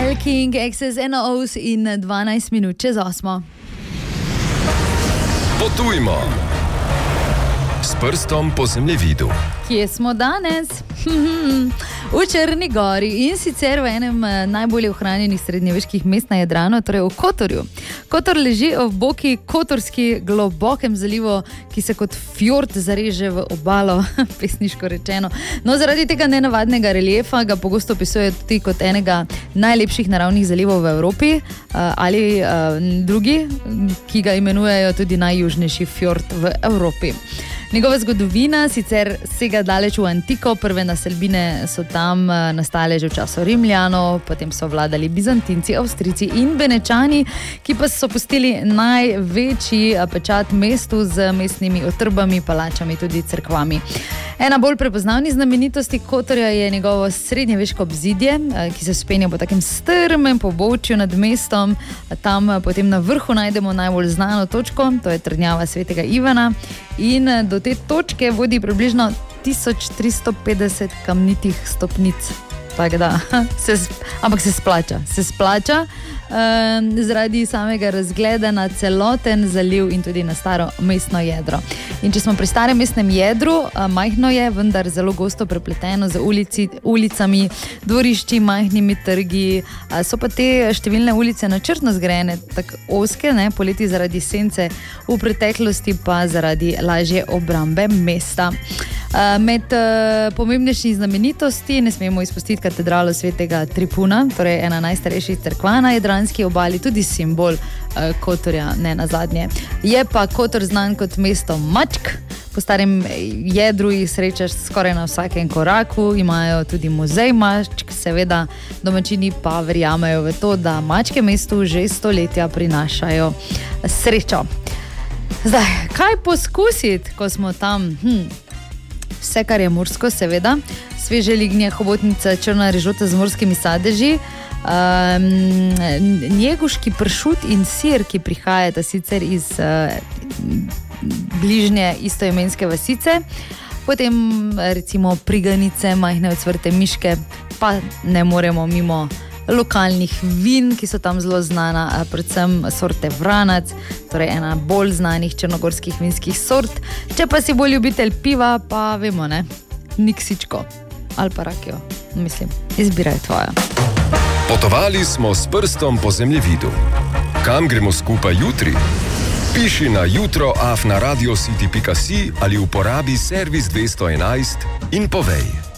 King, XS1OS in 12 minut čez 8. Potujmo s prstom po zemljevidu. Kje smo danes? V Črni Gori in sicer v enem najbolje ohranjenih srednjeveških mest na Jadranu, torej v Kotorju. Kotor leži v boki Kotorski globokem zalivu, ki se kot fjord zareže v obalo, pesniško rečeno. No, zaradi tega nenavadnega reliefa ga pogosto opisujejo tudi kot enega najlepših naravnih zalivov v Evropi ali drugi, ki ga imenujejo tudi najjužnejši fjord v Evropi. Njegova zgodovina sicer sega daleč v antiko, prve naselbine so tam nastale že v času Rimljanov, potem so vladali Bizantinci, Avstrijci in Benečani, ki pa so pustili največji pečat mestu z mestnimi utrbami, palačami, tudi cerkvami. Ena bolj prepoznavnih znamenitosti Kotorja je njegovo srednjeveško obzidje, ki se spenja po takem strmem pobočju nad mestom. Tam potem na vrhu najdemo najbolj znano točko, to je trdnjava Svetega Ivana, in do te točke vodi približno 1350 kamnitih stopnic. Tako da, ampak se splača zaradi samega razgleda na celoten zaliv in tudi na staro mestno jedro. In če smo pri starem mestnem jedru, majhno je, vendar zelo gosto prepleteno z ulicami, dvorišči, majhnimi trgi. So pa te številne ulice načrtno zgrajene, tako ozke, poleti zaradi sence, v preteklosti pa zaradi lažje obrambe mesta. Med pomembnejših znamenitosti ne smemo izpustiti katedralo Svetega Tripuna, torej ena najstarejših cerkva na jadranski obali, tudi simbol Kotorja, ne nazadnje. Je pa Kotor znan kot mesto mačk. Po starem jedru jih srečaš skoraj na vsakem koraku, imajo tudi muzej mačk, seveda domačini pa verjamejo v to, da mačke mestu že stoletja prinašajo srečo. Zdaj, kaj poskusiti, ko smo tam? Vse, kar je morsko, seveda, sveže lignje, hobotnica, črna rižota z morskimi sadeži, njeguški pršut in sir, ki prihajata sicer iz bližnje istoimenske vasice, potem recimo priganice, majhne ocvrte miške, pa ne moremo mimo lokalnih vin, ki so tam zelo znana, predvsem sorte Vranac, torej ena bolj znanih črnogorskih vinskih sort. Če pa si bolj ljubitelj piva, pa vemo, Niksičko ali pa Rakijo. Mislim, izbira je tvoja. Potovali smo s prstom po zemljevidu. Kam gremo skupaj jutri? Piši na jutro@radiocity.si ali uporabi servis 211 in povej.